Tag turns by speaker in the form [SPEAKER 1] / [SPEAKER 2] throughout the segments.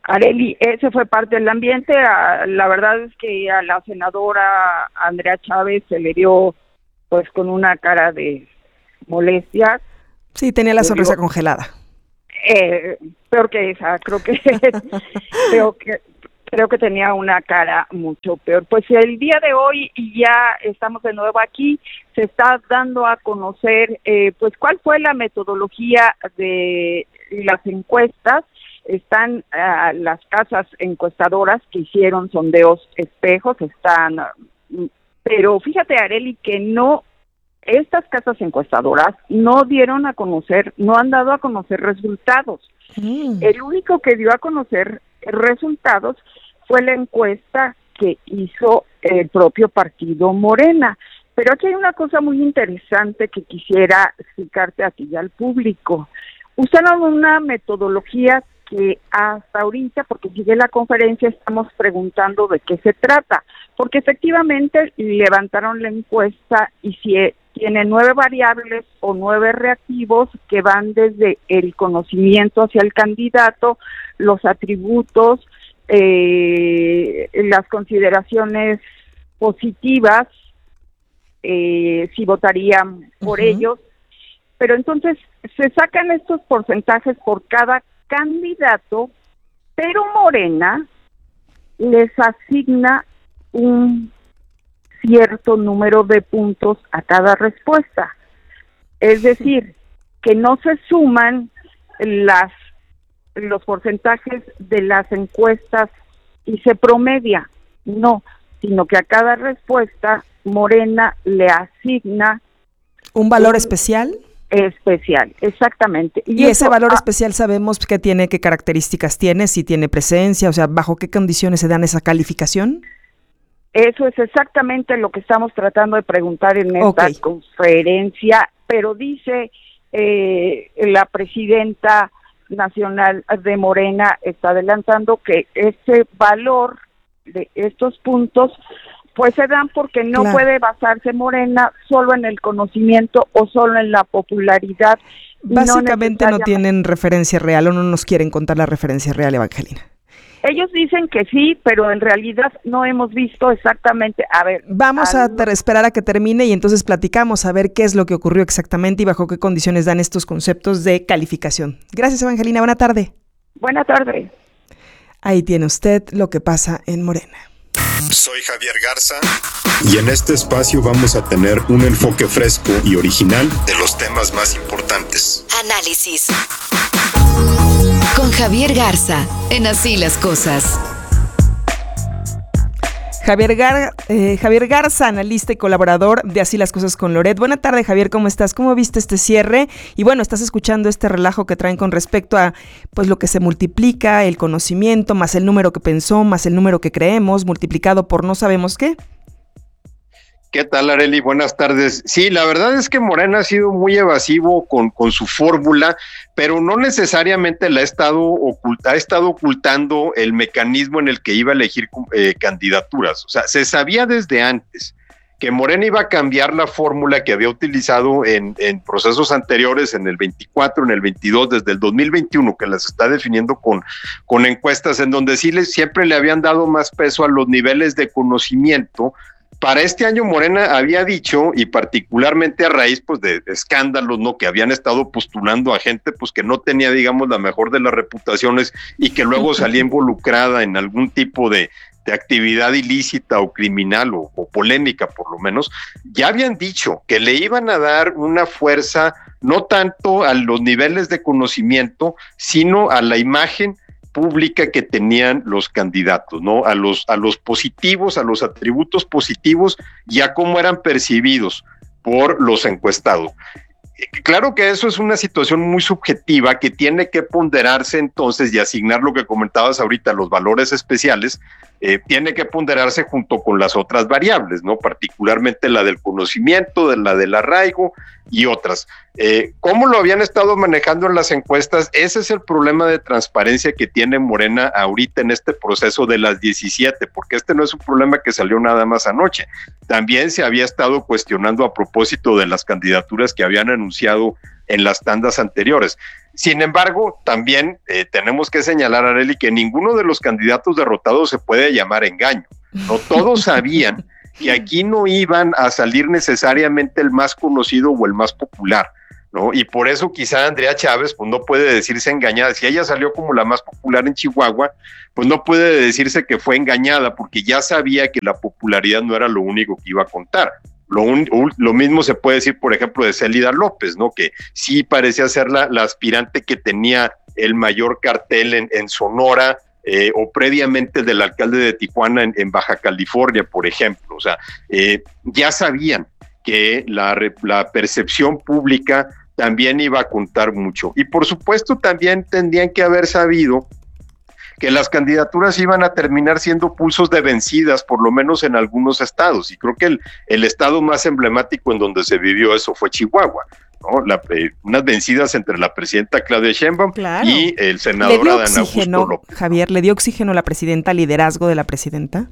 [SPEAKER 1] Arely, ese fue parte del ambiente. La verdad es que a la senadora Andrea Chávez se le dio pues con una cara de molestia.
[SPEAKER 2] Sí, tenía la sonrisa congelada.
[SPEAKER 1] Peor que esa, creo que tenía una cara mucho peor. Pues el día de hoy ya estamos de nuevo aquí, se está dando a conocer pues cuál fue la metodología de las encuestas. Están las casas encuestadoras que hicieron sondeos espejos, pero fíjate, Arely, que estas casas encuestadoras no dieron a conocer, no han dado a conocer resultados. El único que dio a conocer resultados fue la encuesta que hizo el propio partido Morena. Pero aquí hay una cosa muy interesante que quisiera explicarte aquí y al público. Usaron una metodología que hasta ahorita, porque sigue la conferencia, estamos preguntando de qué se trata, porque efectivamente levantaron la encuesta y si tiene 9 variables o 9 reactivos que van desde el conocimiento hacia el candidato, los atributos, las consideraciones positivas, si votarían por ellos, pero entonces se sacan estos porcentajes por cada candidato, pero Morena les asigna un cierto número de puntos a cada respuesta. Es decir, que no se suman los porcentajes de las encuestas y se promedia, no, sino que a cada respuesta Morena le asigna
[SPEAKER 2] ¿un valor especial?
[SPEAKER 1] Especial, exactamente.
[SPEAKER 2] Y ese valor especial sabemos qué tiene, qué características tiene, si tiene presencia, o sea, ¿bajo qué condiciones se dan esa calificación?
[SPEAKER 1] Eso es exactamente lo que estamos tratando de preguntar en esta conferencia, pero dice la presidenta nacional de Morena, está adelantando que ese valor de estos puntos pues se dan porque no puede basarse Morena solo en el conocimiento o solo en la popularidad.
[SPEAKER 2] Básicamente no tienen referencia real o no nos quieren contar la referencia real, Evangelina.
[SPEAKER 1] Ellos dicen que sí, pero en realidad no hemos visto exactamente. A ver,
[SPEAKER 2] vamos a esperar a que termine y entonces platicamos a ver qué es lo que ocurrió exactamente y bajo qué condiciones dan estos conceptos de calificación. Gracias, Evangelina. Buena tarde.
[SPEAKER 1] Buena tarde.
[SPEAKER 2] Ahí tiene usted lo que pasa en Morena.
[SPEAKER 3] Soy Javier Garza y en este espacio vamos a tener un enfoque fresco y original de los temas más importantes.
[SPEAKER 4] Análisis con Javier Garza en Así las Cosas.
[SPEAKER 2] Javier Garza, analista y colaborador de Así las Cosas con Loret. Buena tarde, Javier, ¿cómo estás? ¿Cómo viste este cierre? Y bueno, estás escuchando este relajo que traen con respecto a pues lo que se multiplica, el conocimiento, más el número que pensó, más el número que creemos, multiplicado por no sabemos qué.
[SPEAKER 5] ¿Qué tal, Arely? Buenas tardes. Sí, la verdad es que Morena ha sido muy evasivo con su fórmula, pero no necesariamente ha estado ocultando el mecanismo en el que iba a elegir candidaturas. O sea, se sabía desde antes que Morena iba a cambiar la fórmula que había utilizado en procesos anteriores, en el 24, en el 22, desde el 2021, que las está definiendo con encuestas en donde siempre le habían dado más peso a los niveles de conocimiento. Para este año Morena había dicho, y particularmente a raíz pues de escándalos, ¿no?, que habían estado postulando a gente pues que no tenía, digamos, la mejor de las reputaciones y que luego salía involucrada en algún tipo de actividad ilícita o criminal o polémica por lo menos, ya habían dicho que le iban a dar una fuerza no tanto a los niveles de conocimiento, sino a la imagen pública que tenían los candidatos, ¿no? A los positivos, a los atributos positivos y a cómo eran percibidos por los encuestados. Claro que eso es una situación muy subjetiva que tiene que ponderarse entonces y asignar lo que comentabas ahorita, los valores especiales, tiene que ponderarse junto con las otras variables, ¿no? Particularmente la del conocimiento, la del arraigo y otras. ¿Cómo lo habían estado manejando en las encuestas? Ese es el problema de transparencia que tiene Morena ahorita en este proceso de las 17, porque este no es un problema que salió nada más anoche. También se había estado cuestionando a propósito de las candidaturas que habían anunciado en las tandas anteriores. Sin embargo, también tenemos que señalar, Arely, que ninguno de los candidatos derrotados se puede llamar engaño. No todos sabían que aquí no iban a salir necesariamente el más conocido o el más popular, ¿no? Y por eso quizá Andrea Chávez pues no puede decirse engañada. Si ella salió como la más popular en Chihuahua, pues no puede decirse que fue engañada, porque ya sabía que la popularidad no era lo único que iba a contar. Lo mismo se puede decir, por ejemplo, de Célida López, ¿no? Que sí parecía ser la aspirante que tenía el mayor cartel en Sonora, o previamente del alcalde de Tijuana en Baja California, por ejemplo. O sea, ya sabían que la percepción pública también iba a contar mucho. Y por supuesto también tendrían que haber sabido que las candidaturas iban a terminar siendo pulsos de vencidas, por lo menos en algunos estados, y creo que el estado más emblemático en donde se vivió eso fue Chihuahua, ¿no? Unas vencidas entre la presidenta Claudia Sheinbaum y el senador Adán Augusto López.
[SPEAKER 2] Javier, ¿le dio oxígeno a la presidenta, al liderazgo de la presidenta?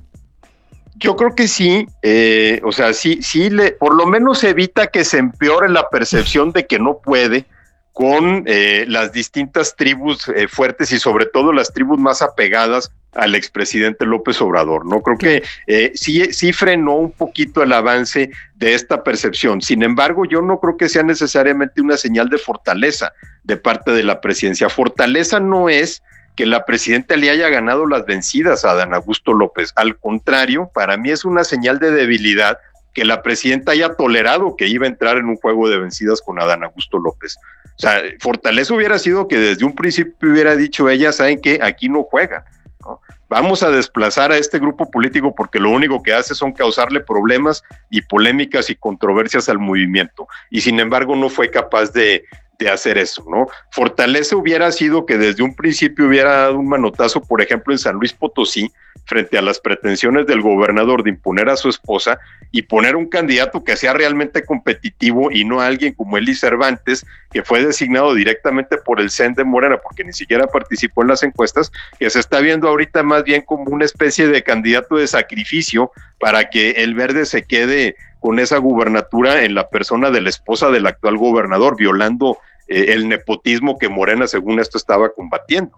[SPEAKER 5] Yo creo que sí, o sea, sí, por lo menos evita que se empeore la percepción de que no puede, con las distintas tribus fuertes y sobre todo las tribus más apegadas al expresidente López Obrador, ¿no? Creo que sí frenó un poquito el avance de esta percepción. Sin embargo, yo no creo que sea necesariamente una señal de fortaleza de parte de la presidencia. Fortaleza no es que la presidenta le haya ganado las vencidas a Adán Augusto López. Al contrario, para mí es una señal de debilidad que la presidenta haya tolerado que iba a entrar en un juego de vencidas con Adán Augusto López. O sea, fortaleza hubiera sido que desde un principio hubiera dicho ella, ¿saben qué? Aquí no juegan, ¿no? Vamos a desplazar a este grupo político porque lo único que hace son causarle problemas y polémicas y controversias al movimiento. Y sin embargo no fue capaz de hacer eso, ¿no? Fortaleza hubiera sido que desde un principio hubiera dado un manotazo, por ejemplo, en San Luis Potosí, frente a las pretensiones del gobernador de imponer a su esposa y poner un candidato que sea realmente competitivo y no a alguien como Eli Cervantes, que fue designado directamente por el CEN de Morena, porque ni siquiera participó en las encuestas, que se está viendo ahorita más bien como una especie de candidato de sacrificio para que el Verde se quede con esa gubernatura en la persona de la esposa del actual gobernador, violando el nepotismo que Morena, según esto, estaba combatiendo.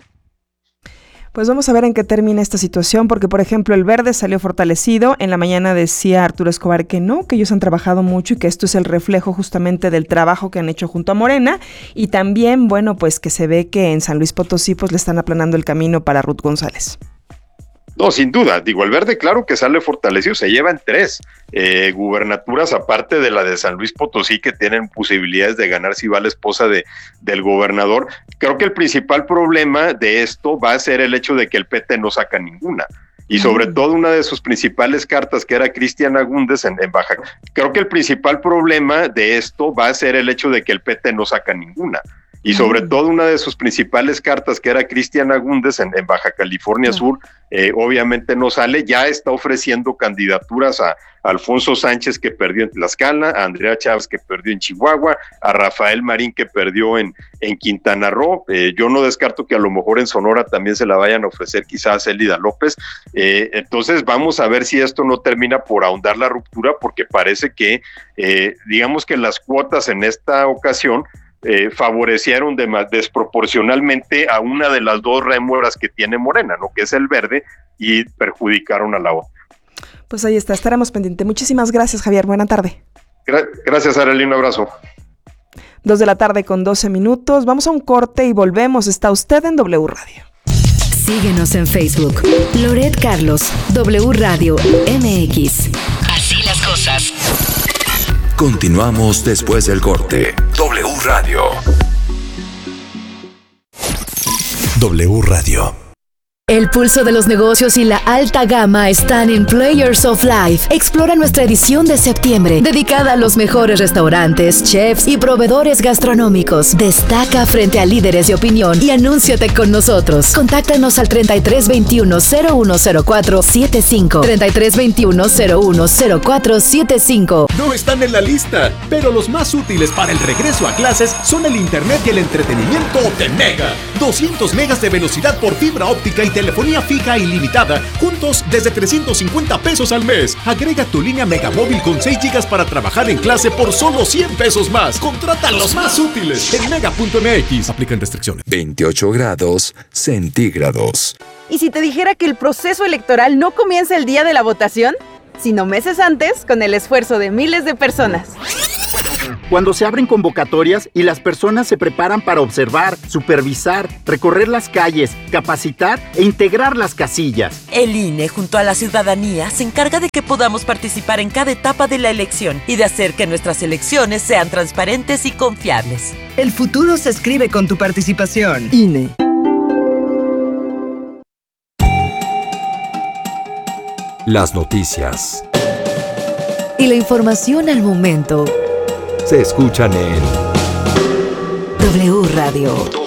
[SPEAKER 2] Pues vamos a ver en qué termina esta situación, porque por ejemplo el Verde salió fortalecido. En la mañana decía Arturo Escobar que no, que ellos han trabajado mucho y que esto es el reflejo justamente del trabajo que han hecho junto a Morena, y también, bueno, pues que se ve que en San Luis Potosí pues le están aplanando el camino para Ruth González.
[SPEAKER 5] No, sin duda, digo, el Verde claro que sale fortalecido, se llevan 3 gubernaturas aparte de la de San Luis Potosí, que tienen posibilidades de ganar si va la esposa del gobernador. Creo que el principal problema de esto va a ser el hecho de que el PT no saca ninguna. Y sobre todo una de sus principales cartas, que era Cristian Agúndez en Baja. Creo que el principal problema de esto va a ser el hecho de que el PT no saca ninguna. Y sobre todo una de sus principales cartas, que era Cristian Agúndez en Baja California Sur, obviamente no sale. Ya está ofreciendo candidaturas a Alfonso Sánchez, que perdió en Tlaxcala, a Andrea Chávez, que perdió en Chihuahua, a Rafael Marín, que perdió en Quintana Roo. Yo no descarto que a lo mejor en Sonora también se la vayan a ofrecer quizás a Célida López. Entonces vamos a ver si esto no termina por ahondar la ruptura, porque parece que digamos que las cuotas en esta ocasión favorecieron desproporcionalmente a una de las 2 rémoras que tiene Morena, ¿no? Que es el Verde, y perjudicaron a la otra.
[SPEAKER 2] Pues ahí está, estaremos pendientes. Muchísimas gracias, Javier. Buena tarde.
[SPEAKER 5] Gracias, Arely. Un abrazo.
[SPEAKER 2] 2:12 p.m. Vamos a un corte y volvemos. Está usted en W Radio.
[SPEAKER 4] Síguenos en Facebook. Loret Carlos, W Radio MX. Así las cosas.
[SPEAKER 6] Continuamos después del corte. W Radio. W Radio.
[SPEAKER 4] El pulso de los negocios y la alta gama están en Players of Life. Explora nuestra edición de septiembre, dedicada a los mejores restaurantes, chefs y proveedores gastronómicos. Destaca frente a líderes de opinión y anúnciate con nosotros. Contáctanos al 3321-010475. 3321-010475.
[SPEAKER 7] No están en la lista, pero los más útiles para el regreso a clases son el internet y el entretenimiento de Mega. 200 megas de velocidad por fibra óptica y telefonía fija ilimitada, juntos desde 350 pesos al mes. Agrega tu línea Megamóvil con 6 gigas para trabajar en clase por solo 100 pesos más. Contrata los más útiles en mega.mx. Aplican restricciones.
[SPEAKER 6] 28 grados centígrados.
[SPEAKER 8] ¿Y si te dijera que el proceso electoral no comienza el día de la votación, sino meses antes, con el esfuerzo de miles de personas?
[SPEAKER 9] Cuando se abren convocatorias y las personas se preparan para observar, supervisar, recorrer las calles, capacitar e integrar las casillas.
[SPEAKER 10] El INE, junto a la ciudadanía, se encarga de que podamos participar en cada etapa de la elección y de hacer que nuestras elecciones sean transparentes y confiables.
[SPEAKER 11] El futuro se escribe con tu participación.
[SPEAKER 2] INE.
[SPEAKER 6] Las noticias
[SPEAKER 4] Y la información al momento
[SPEAKER 6] se escuchan en
[SPEAKER 4] W Radio.